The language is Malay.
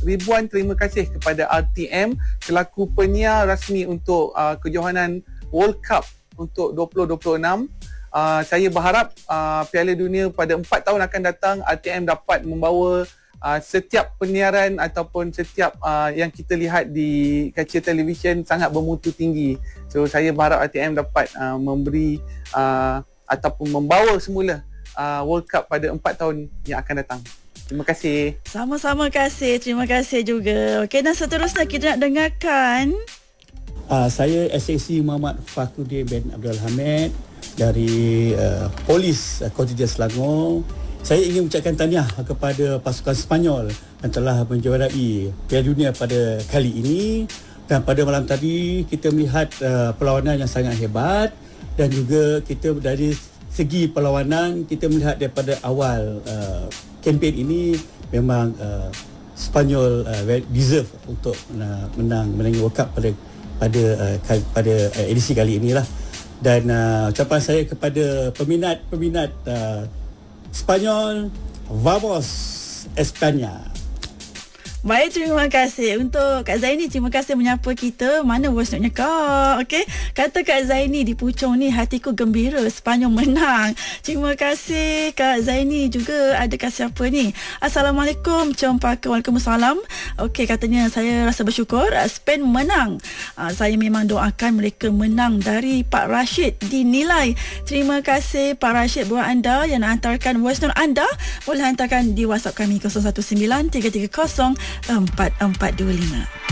ribuan terima kasih kepada RTM selaku penyiar rasmi untuk kejohanan World Cup untuk 2026. Saya berharap Piala Dunia pada 4 tahun akan datang, RTM dapat membawa setiap penyiaran ataupun setiap yang kita lihat di kaca televisyen sangat bermutu tinggi. So saya berharap RTM dapat memberi ataupun membawa semula World Cup pada 4 tahun yang akan datang. Terima kasih. Sama-sama kasih. Terima kasih juga. Okey, dan seterusnya kita nak dengarkan. Saya SAC Muhammad Fakhruddin bin Abdul Hamid dari Polis Kontingen Selangor. Saya ingin mengucapkan tahniah kepada pasukan Sepanyol yang telah menjuarai Piala Dunia pada kali ini. Dan pada malam tadi kita melihat perlawanan yang sangat hebat, dan juga kita dari segi perlawanan kita melihat daripada awal kempen ini memang Sepanyol deserve untuk menangi World Cup pada edisi kali inilah. Dan ucapan saya kepada peminat Sepanyol, vamos España. Baik, terima kasih untuk Kak Zaini. Terima kasih menyapa kita. Mana voice note-nya Kak? Okey, kata Kak Zaini di Puchong ni, hatiku gembira Sepanyol menang. Terima kasih Kak Zaini. Juga ada kat siapa ni? Assalamualaikum, Cempaka. Waalaikumsalam. Okey, katanya saya rasa bersyukur Spain menang. Saya memang doakan mereka menang dari Pak Rashid dinilai. Terima kasih Pak Rashid buat anda yang nak hantarkan voice note anda. Boleh hantarkan di WhatsApp kami 019 330 4425.